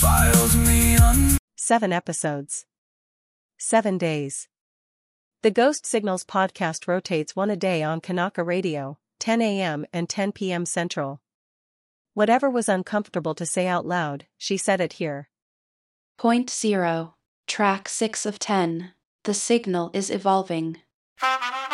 7 episodes. 7 days. The Ghost Signals podcast rotates one a day on Kanaka Radio, 10 a.m. and 10 p.m. Central. Whatever was uncomfortable to say out loud, she said it here. Point 0. Track 6 of 10. The signal is evolving.